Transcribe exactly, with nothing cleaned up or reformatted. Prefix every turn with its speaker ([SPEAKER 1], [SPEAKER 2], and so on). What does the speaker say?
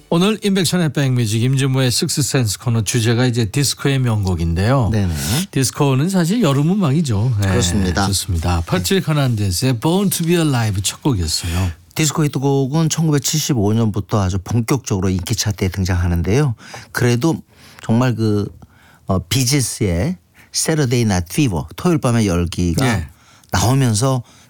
[SPEAKER 1] 오늘 인백션의 백뮤직 임진모의 식스센스 코너 주제가 이제 디스코의 명곡인데요.
[SPEAKER 2] 네네.
[SPEAKER 1] 디스코는 사실 여름 음악이죠. 네,
[SPEAKER 2] 그렇습니다.
[SPEAKER 1] 좋습니다. 파트릭 허난데스의 Born to be Alive 첫 곡이었어요.
[SPEAKER 2] 디스코 히트곡은 천구백칠십오 년부터 아주 본격적으로 인기 차트에 등장하는데요. 그래도 정말 그 어, 비지스의 Saturday Night Fever 토요일 밤의 열기가
[SPEAKER 1] 네.
[SPEAKER 2] 나오면서